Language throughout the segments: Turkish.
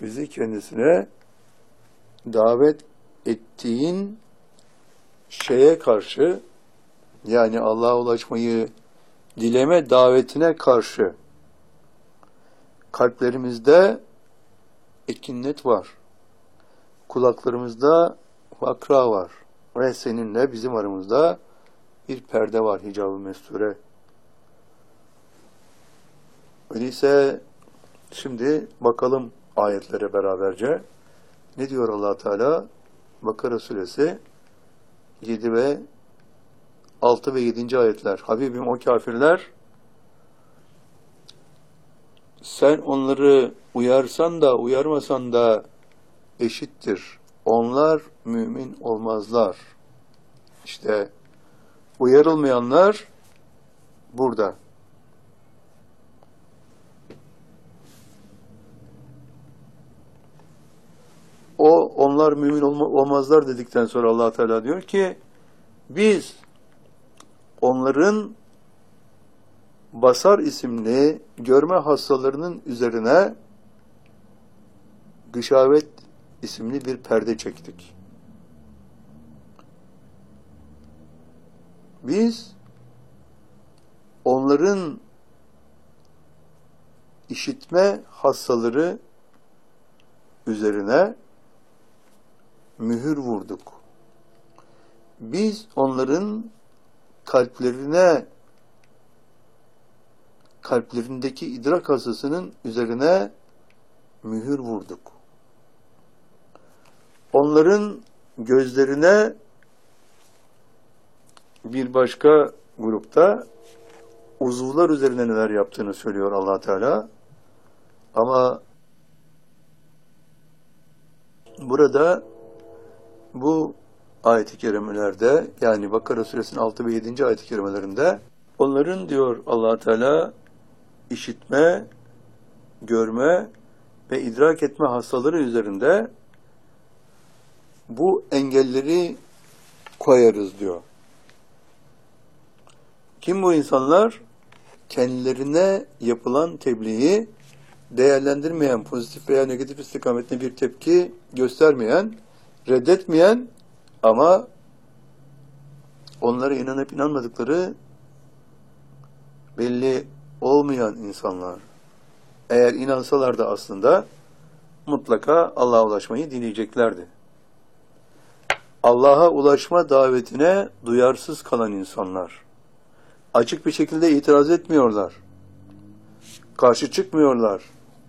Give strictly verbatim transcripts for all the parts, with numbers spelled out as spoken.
bizi kendisine davet ettiğin şeye karşı, yani Allah'a ulaşmayı dileme davetine karşı kalplerimizde ekinnet var. Kulaklarımızda vakra var. Ve seninle bizim aramızda bir perde var, hicab-ı mesture. Öyleyse şimdi bakalım ayetlere beraberce. Ne diyor Allah Teala? Bakara suresi yedi ve altı ve yedinci ayetler. Habibim, o kafirler, sen onları uyarsan da uyarmasan da eşittir. Onlar mümin olmazlar. İşte uyarılmayanlar burada. O, onlar mümin olma, olmazlar dedikten sonra Allah Teala diyor ki, biz onların basar isimli görme hastalarının üzerine gışavet isimli bir perde çektik. Biz onların işitme hastaları üzerine mühür vurduk. Biz onların kalplerine, kalplerindeki idrak hastasının üzerine mühür vurduk. Onların gözlerine, bir başka grupta uzuvlar üzerine neler yaptığını söylüyor Allah Teala. Ama burada bu ayet-i kerimelerde, yani Bakara suresinin altı ve yedinci ayet-i kerimelerinde onların, diyor Allah Teala, işitme, görme ve idrak etme hastaları üzerinde bu engelleri koyarız diyor. Kim bu insanlar? Kendilerine yapılan tebliği değerlendirmeyen, pozitif veya negatif istikametine bir tepki göstermeyen, reddetmeyen ama onlara inanıp inanmadıkları belli olmayan insanlar. Eğer inansalar da aslında mutlaka Allah'a ulaşmayı dileyeceklerdi. Allah'a ulaşma davetine duyarsız kalan insanlar. Açık bir şekilde itiraz etmiyorlar. Karşı çıkmıyorlar.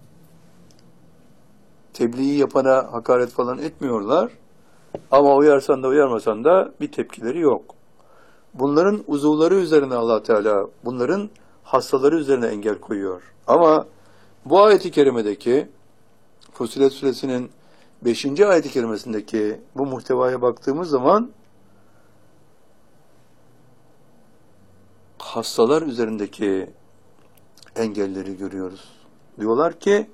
Tebliği yapana hakaret falan etmiyorlar. Ama uyarsan da uyarmasan da bir tepkileri yok. Bunların uzuvları üzerine Allah Teala, bunların hastaları üzerine engel koyuyor. Ama bu ayet-i kerimedeki, Fussilet suresinin beşinci ayet-i kerimesindeki bu muhtevaya baktığımız zaman hastalar üzerindeki engelleri görüyoruz. Diyorlar ki,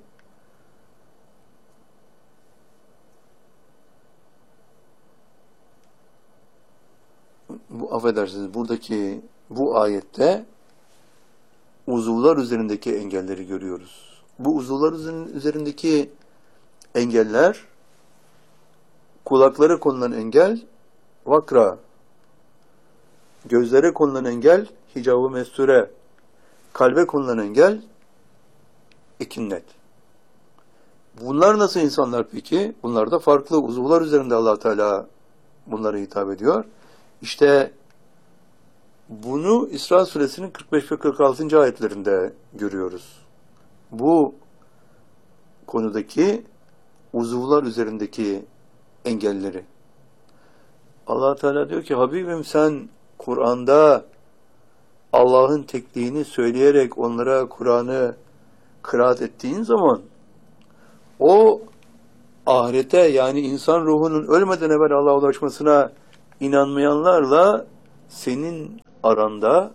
bu affedersiniz, buradaki bu ayette uzuvlar üzerindeki engelleri görüyoruz. Bu uzuvlar üzerindeki engeller, kulaklara konulan engel vakra, gözlere konulan engel hicab-ı mesture, kalbe konulan engel ekinnet. Bunlar nasıl insanlar peki? Bunlar da farklı uzuvlar üzerinde Allah Teala bunlara hitap ediyor. İşte bunu İsra suresinin kırk beş ve kırk altıncı ayetlerinde görüyoruz. Bu konudaki uzuvlar üzerindeki engelleri. Allah Teala diyor ki, Habibim, sen Kur'an'da Allah'ın tekliğini söyleyerek onlara Kur'an'ı kıraat ettiğin zaman o ahirete, yani insan ruhunun ölmeden evvel Allah'a ulaşmasına inanmayanlarla senin aranda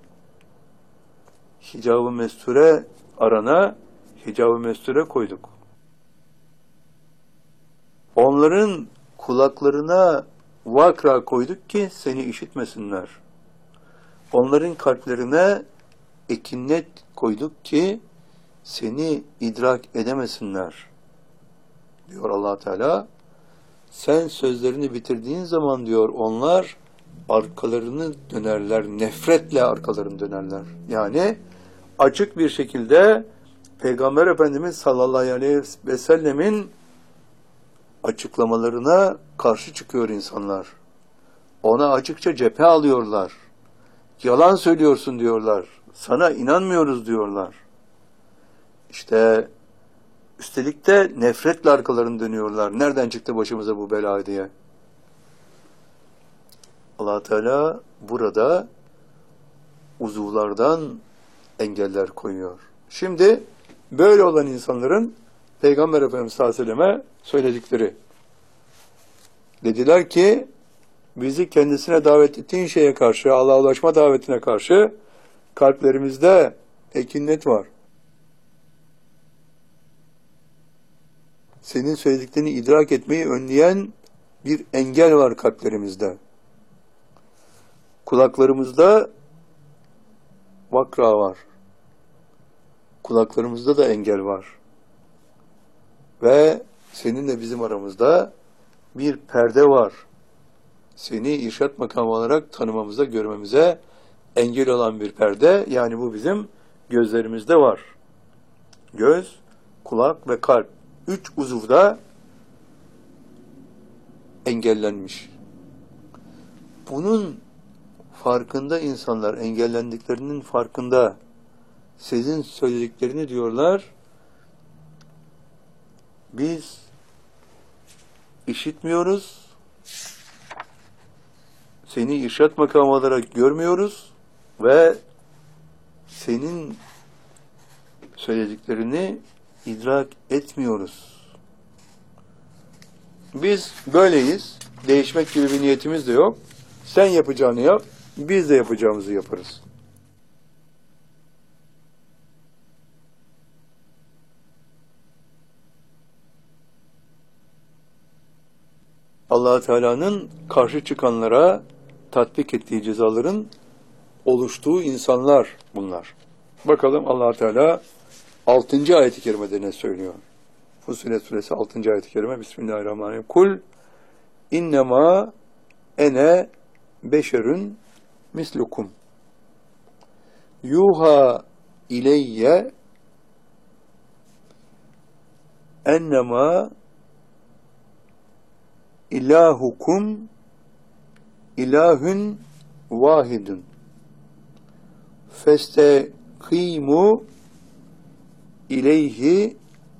hicab-ı mesture, arana hicab-ı mesture koyduk. Onların kulaklarına vakra koyduk ki seni işitmesinler. Onların kalplerine ekinnet koyduk ki seni idrak edemesinler. diyor Allah Teala. Sen sözlerini bitirdiğin zaman diyor onlar arkalarını dönerler, nefretle arkalarını dönerler. Yani açık bir şekilde Peygamber Efendimiz sallallahu aleyhi ve sellemin açıklamalarına karşı çıkıyor insanlar. Ona açıkça cephe alıyorlar. Yalan söylüyorsun diyorlar. Sana inanmıyoruz diyorlar. İşte üstelik de nefretle arkalarını dönüyorlar. Nereden çıktı başımıza bu bela diye. Allah Teala burada uzuvlardan engeller koyuyor. Şimdi böyle olan insanların Peygamber Efendimiz sallallahu aleyhi ve selleme söyledikleri. Dediler ki bizi kendisine davet ettiğin şeye karşı, Allah'a ulaşma davetine karşı kalplerimizde ekinnet var. Senin söylediklerini idrak etmeyi önleyen bir engel var kalplerimizde. Kulaklarımızda vakra var. Kulaklarımızda da engel var. Ve seninle bizim aramızda bir perde var. Seni irşat makamı olarak tanımamıza, görmemize engel olan bir perde. Yani bu bizim gözlerimizde var. Göz, kulak ve kalp. Üç uzuvda engellenmiş. Bunun farkında insanlar, engellendiklerinin farkında. Sizin söylediklerini diyorlar, biz işitmiyoruz, seni irşat makamı olarak görmüyoruz ve senin söylediklerini idrak etmiyoruz. Biz böyleyiz, değişmek gibi bir niyetimiz de yok. Sen yapacağını yap, biz de yapacağımızı yaparız. Allah Teala'nın karşı çıkanlara tatbik ettiği cezaların oluştuğu insanlar bunlar. Bakalım Allah Teala altıncı ayet-i kerimede ne söylüyor? Fussilet suresi altıncı ayet-i kerime. Bismillahirrahmanirrahim. Kul innema ene beşerün mislukum yuha ileyye ennema ilahukum ilahün vahidun festekimu ileyhi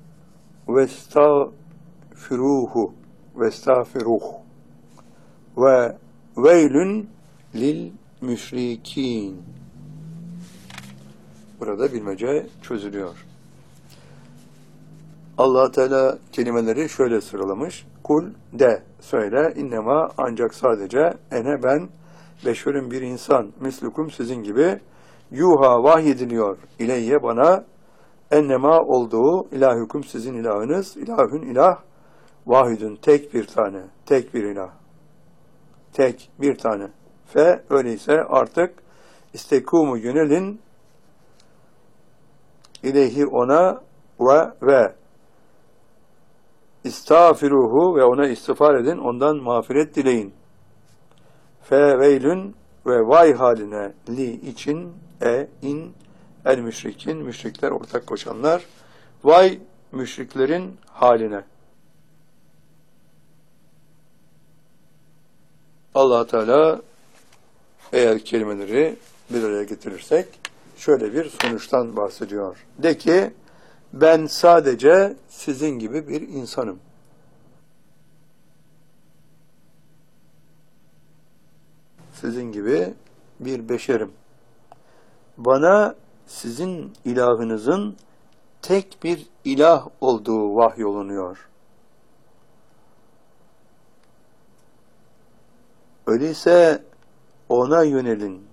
vestağfiruhu vestağfiruh ve veylün lil müşrikin. Burada bilmece çözülüyor. Allah Teala kelimeleri şöyle sıralamış. Kul de söyle innema ancak sadece ene ben beşerün bir insan mislukum sizin gibi yuha vahyediliyor ileyye bana ennema olduğu ilahukum sizin ilahınız ilahün ilah vahidun tek bir tane tek bir ilah tek bir tane fe öyleyse artık istekumu yönelin ileyhi ona ve ve İstağfiruhu ve ona istiğfar edin, ondan mağfiret dileyin. Fe veylün ve vay haline li için e in el müşrikin müşrikler ortak koşanlar vay müşriklerin haline. Allah Teala eğer kelimeleri bir araya getirirsek şöyle bir sonuçtan bahsediyor. De ki ben sadece sizin gibi bir insanım. Sizin gibi bir beşerim. Bana sizin ilahınızın tek bir ilah olduğu vahyolunuyor. Öyleyse ona yönelin.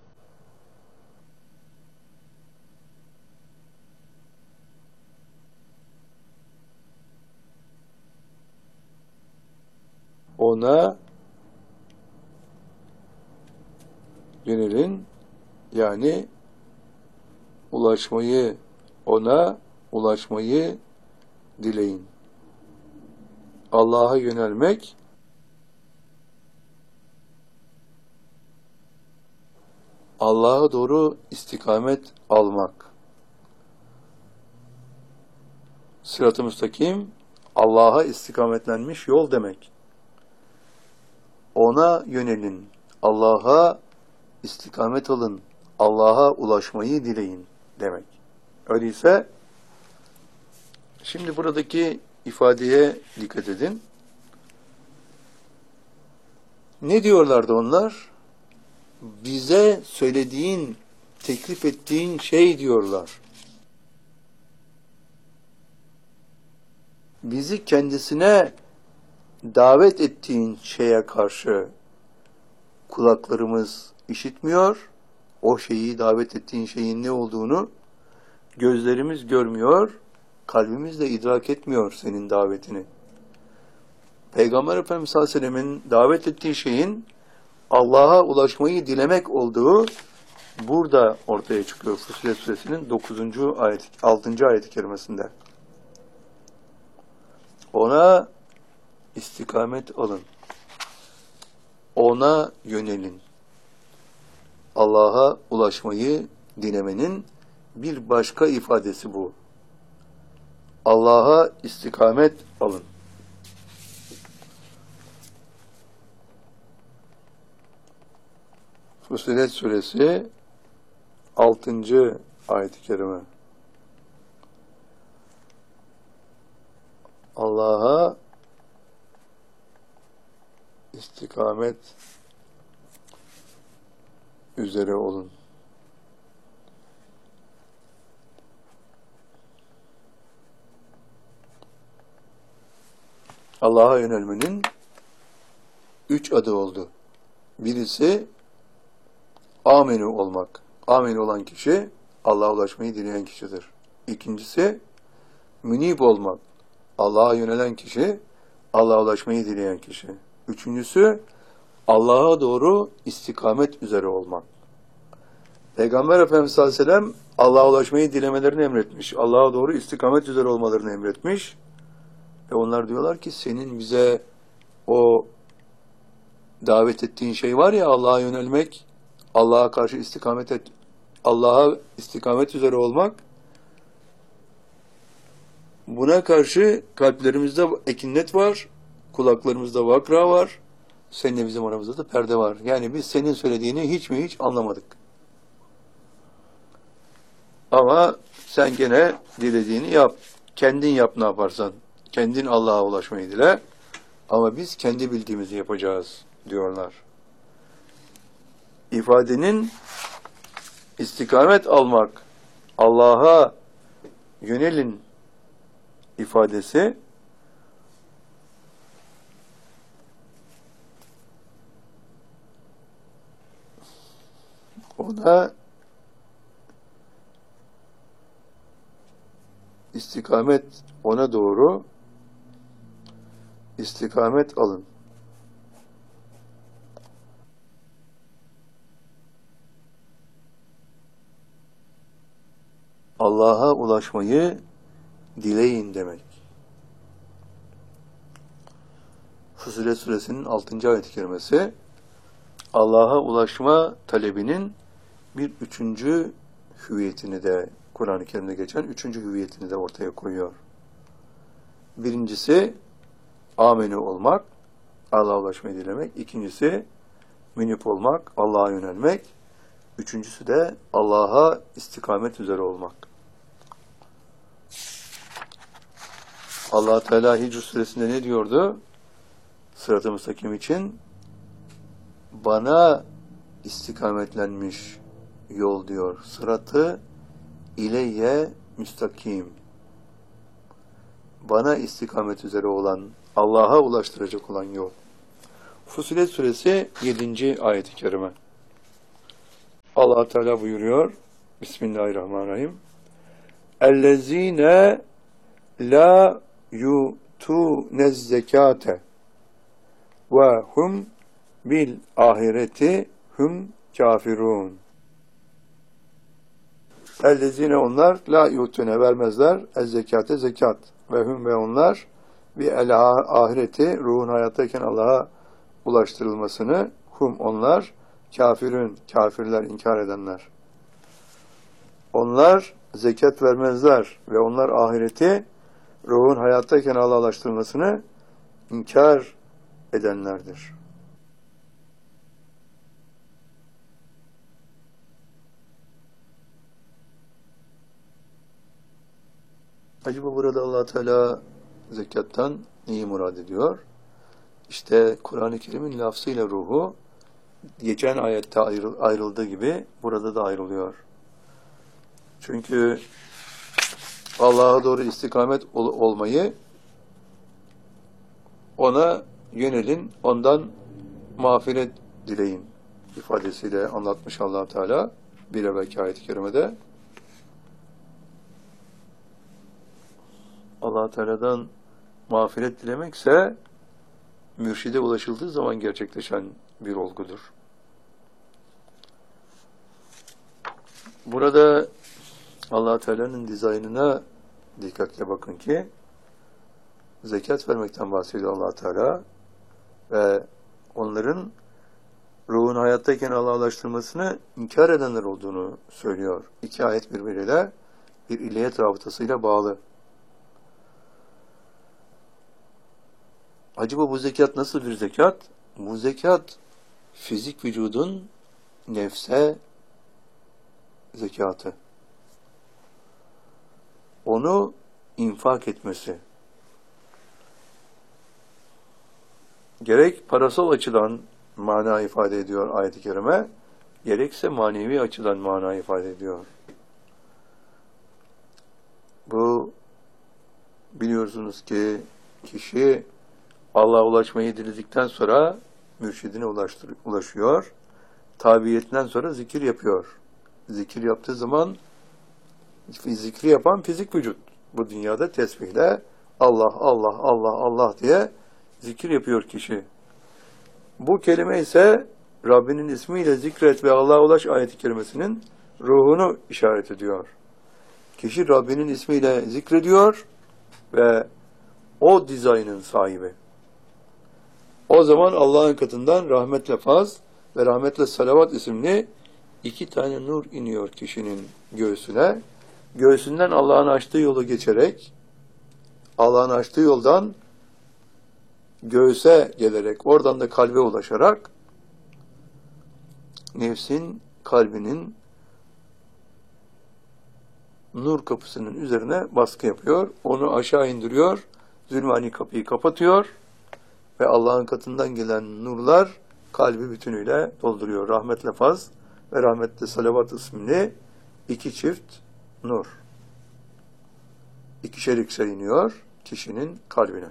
Ona yönelin, yani ulaşmayı, ona ulaşmayı dileyin. Allah'a yönelmek, Allah'a doğru istikamet almak. Sırat-ı müstakim, Allah'a istikametlenmiş yol demek. Ona yönelin, Allah'a istikamet alın, Allah'a ulaşmayı dileyin demek. Öyleyse, şimdi buradaki ifadeye dikkat edin. Ne diyorlardı onlar? Bize söylediğin, teklif ettiğin şey diyorlar. Bizi kendisine davet ettiğin şeye karşı kulaklarımız işitmiyor, o şeyi, davet ettiğin şeyin ne olduğunu gözlerimiz görmüyor, kalbimiz de idrak etmiyor senin davetini. Peygamber Efendimiz sallallahu aleyhi ve sellem'in davet ettiği şeyin Allah'a ulaşmayı dilemek olduğu burada ortaya çıkıyor Fussilet Suresinin dokuzuncu ayet, altıncı ayet-i kerimesinde. Ona istikamet alın. Ona yönelin. Allah'a ulaşmayı dilemenin bir başka ifadesi bu. Allah'a istikamet alın. Fussilet Suresi altıncı ayet-i kerime. Allah'a istikamet üzere olun. Allah'a yönelmenin üç adı oldu. Birisi amenü olmak. Amenü olan kişi Allah'a ulaşmayı dileyen kişidir. İkincisi münib olmak. Allah'a yönelen kişi Allah'a ulaşmayı dileyen kişi. Üçüncüsü Allah'a doğru istikamet üzere olmak. Peygamber Efendimiz sallallahu aleyhi ve sellem Allah'a ulaşmayı dilemelerini emretmiş. Allah'a doğru istikamet üzere olmalarını emretmiş. Ve onlar diyorlar ki senin bize o davet ettiğin şey var ya, Allah'a yönelmek, Allah'a karşı istikamet et, Allah'a istikamet üzere olmak. Buna karşı kalplerimizde ekinnet var, kulaklarımızda vakra var, seninle bizim aramızda da perde var. Yani biz senin söylediğini hiç mi hiç anlamadık. Ama sen gene dilediğini yap. Kendin yap ne yaparsan. Kendin Allah'a ulaşmayı dile. Ama biz kendi bildiğimizi yapacağız diyorlar. İfadenin istikamet almak, Allah'a yönelin ifadesi ona istikamet, ona doğru istikamet alın. Allah'a ulaşmayı dileyin demek. Fussilet Suresinin altıncı ayet-i kerimesi Allah'a ulaşma talebinin bir üçüncü hüviyetini de, Kur'an-ı Kerim'de geçen üçüncü hüviyetini de ortaya koyuyor. Birincisi amenü olmak, Allah'a ulaşmayı dilemek. İkincisi münip olmak, Allah'a yönelmek. Üçüncüsü de Allah'a istikamet üzere olmak. Allah Teala Hicr Suresinde ne diyordu? Sırat-ı müstakim için bana istikametlenmiş yol diyor. Sıratı ileyye müstakim. Bana istikamet üzere olan, Allah'a ulaştıracak olan yol. Fussilet Suresi yedinci ayet-i kerime. Allah Teala buyuruyor. Bismillahirrahmanirrahim. Ellezine la yutunez zekate ve hum bil ahireti hum kafirun. Ellezine onlar la yutune vermezler ez zekate zekat ve hum ve onlar ve el ahireti, ruhun hayattayken Allah'a ulaştırılmasını, hum onlar, kafirün, kafirler, inkar edenler. Onlar zekat vermezler ve onlar ahireti, ruhun hayattayken Allah'a ulaştırılmasını inkar edenlerdir. Acaba burada Allah Teala zekattan neyi murad ediyor? İşte Kur'an-ı Kerim'in lafzıyla ruhu geçen ayette ayrıldığı gibi burada da ayrılıyor. Çünkü Allah'a doğru istikamet ol olmayı, ona yönelin, ondan mağfiret dileyin ifadesiyle anlatmış Allah Teala bir evvelki ayet-i kerimede. Allah Teala'dan mağfiret dilemekse mürşide ulaşıldığı zaman gerçekleşen bir olgudur. Burada Allah Teala'nın dizaynına dikkatle bakın ki zekat vermekten bahsediyor Allah Teala ve onların ruhun hayattayken Allah'a ulaştırmasını inkar edenler olduğunu söylüyor. İki ayet birbiriyle bir illiyet rabıtasıyla bağlı. Acaba bu zekat nasıl bir zekat? Bu zekat fizik vücudun nefse zekatı. Onu infak etmesi. Gerek parasal açıdan mana ifade ediyor ayet-i kerime, gerekse manevi açıdan mana ifade ediyor. Bu biliyorsunuz ki kişi Allah'a ulaşmayı diledikten sonra mürşidine ulaştır, ulaşıyor. Tabiyetinden sonra zikir yapıyor. Zikir yaptığı zaman zikri yapan fizik vücut. Bu dünyada tesbihle Allah, Allah, Allah, Allah diye zikir yapıyor kişi. Bu kelime ise Rabbinin ismiyle zikret ve Allah'a ulaş ayet-i kerimesinin ruhunu işaret ediyor. Kişi Rabbinin ismiyle zikrediyor ve o dizaynın sahibi. O zaman Allah'ın katından rahmetle faz ve rahmetle salavat isimli iki tane nur iniyor kişinin göğsüne. Göğsünden Allah'ın açtığı yolu geçerek, Allah'ın açtığı yoldan göğse gelerek, oradan da kalbe ulaşarak nefsin, kalbinin nur kapısının üzerine baskı yapıyor. Onu aşağı indiriyor, zulmani kapıyı kapatıyor ve Allah'ın katından gelen nurlar kalbi bütünüyle dolduruyor. Rahmetle faz ve rahmetle salavat isimli iki çift nur. İkişer ikişer iniyor kişinin kalbine.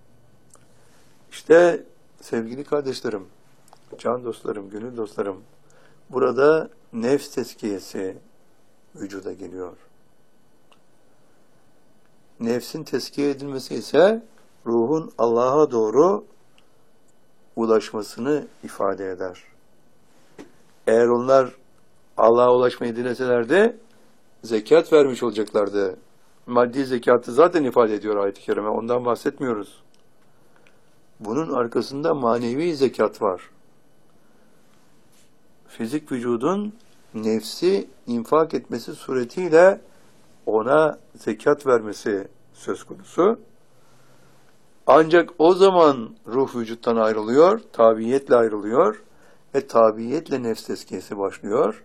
İşte sevgili kardeşlerim, can dostlarım, gönül dostlarım, burada nefs tezkiyesi vücuda geliyor. Nefsin tezkiye edilmesi ise ruhun Allah'a doğru ulaşmasını ifade eder. Eğer onlar Allah'a ulaşmayı dileselerdi, zekat vermiş olacaklardı. Maddi zekatı zaten ifade ediyor ayet-i kerime, ondan bahsetmiyoruz. Bunun arkasında manevi zekat var. Fizik vücudun nefsi infak etmesi suretiyle ona zekat vermesi söz konusu. Ancak o zaman ruh vücuttan ayrılıyor, tabiiyetle ayrılıyor ve tabiiyetle nefs tezkiyesi başlıyor.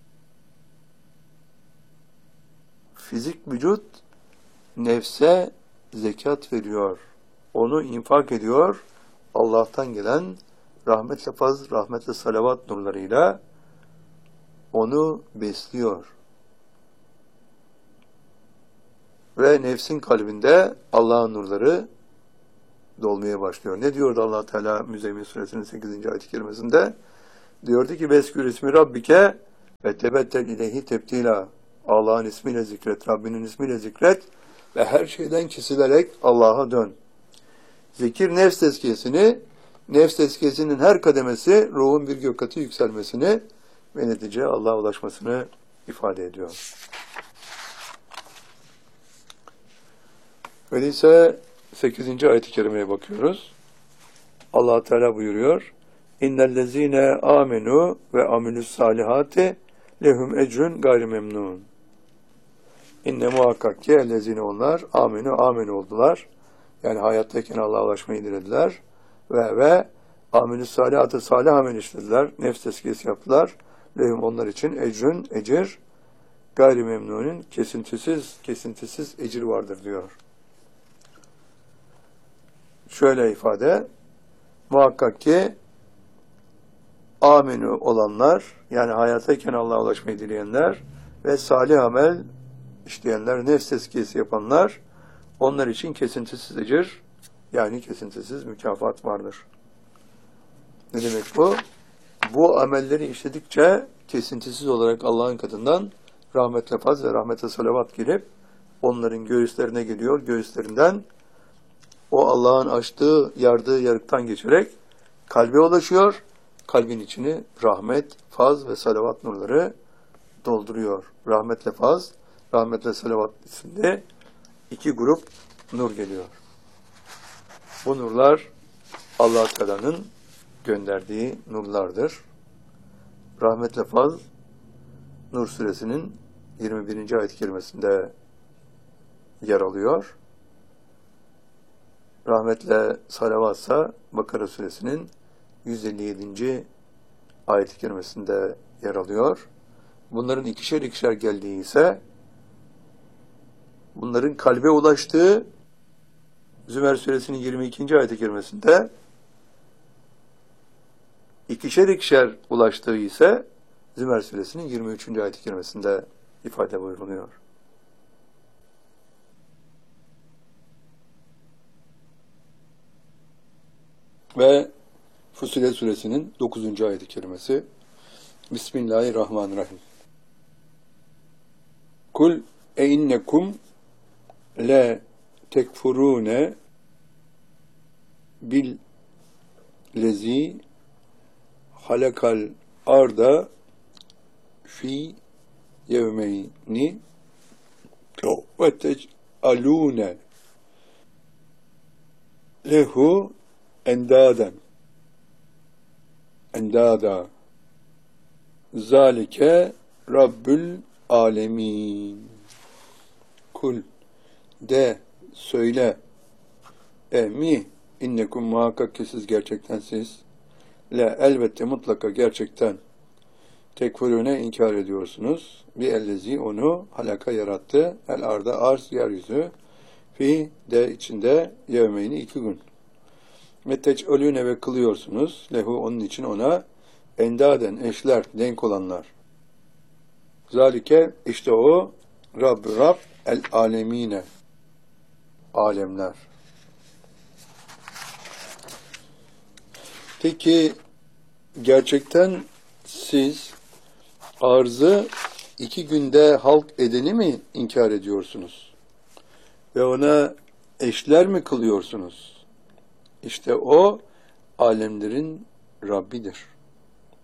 Fizik vücut nefse zekat veriyor. Onu infak ediyor. Allah'tan gelen rahmetle faz, rahmetle salavat nurlarıyla onu besliyor. Ve nefsin kalbinde Allah'ın nurları dolmaya başlıyor. Ne diyordu Allah Teala Müzzemmil Suresinin sekizinci ayet-i kerimesinde? Diyordu ki Veskür ismi Rabbike ve tebettel ileyhi tebtila. Allah'ın ismiyle zikret, Rabbinin ismiyle zikret ve her şeyden kesilerek Allah'a dön. Zikir nefs tezkiyesini, nefs tezkiyesinin her kademesi ruhun bir gökkatı yükselmesini ve netice Allah'a ulaşmasını ifade ediyor. Öyleyse sekizinci ayet-i kerimeye bakıyoruz. Allah Teala buyuruyor. İnnellezîne âmenû ve amilus salihâti lehum ecrun gayri memnun. İnne muhakkak ki ellezîne onlar âmenû âmenû oldular. Yani hayattayken Allah'a ulaşmayı dilediler. Ve ve amilus salihâti salih amel işlediler. Nefs tezkiyesi yaptılar. Lehum onlar için ecrun ecir gayri memnunun kesintisiz kesintisiz ecir vardır diyor. Şöyle ifade, muhakkak ki amenü olanlar, yani hayattayken Allah'a ulaşmayı dileyenler ve salih amel işleyenler, nefs tezkiyesi yapanlar, onlar için kesintisiz ecir, yani kesintisiz mükafat vardır. Ne demek bu? Bu amelleri işledikçe kesintisiz olarak Allah'ın katından rahmetle faz ve rahmete salavat gelip onların göğüslerine geliyor. Göğüslerinden o Allah'ın açtığı, yardığı yarıktan geçerek kalbe ulaşıyor. Kalbin içini rahmet, faz ve salavat nurları dolduruyor. Rahmetle faz, rahmetle salavat isimli iki grup nur geliyor. Bu nurlar Allah Teala'nın gönderdiği nurlardır. Rahmetle faz, Nur suresinin yirmi birinci ayet-i kerimesinde yer alıyor. Rahmetle salavatsa Bakara suresinin yüz elli yedinci ayet-i kerimesinde yer alıyor. Bunların ikişer ikişer geldiği ise bunların kalbe ulaştığı Zümer suresinin yirmi ikinci ayet-i kerimesinde, ikişer ikişer ulaştığı ise Zümer suresinin yirmi üçüncü ayet-i kerimesinde ifade buyuruluyor. Ve Fussilet suresinin dokuzuncu ayet-i kerimesi. Bismillahirrahmanirrahim. Kul e innekum la tekfurune bil lezi halakal arda fi yevmeyni ve tec'alune lehu endaden endada zalike rabbül alemin. Kul de, söyle, e mi innekum muhakkak ki siz gerçekten siz le elbette mutlaka gerçekten tekfurune inkar ediyorsunuz. Bir ellezi onu halaka yarattı. El arda arz yeryüzü. Fi de içinde yevmeyni iki gün. Ve tec'alune ve kılıyorsunuz. Lehu onun için ona endaden eşler denk olanlar. Zalike işte o Rabb Rab el alemine alemler. Peki gerçekten siz arzı iki günde halk edeni mi inkar ediyorsunuz? Ve ona eşler mi kılıyorsunuz? İşte o alemlerin Rabbidir.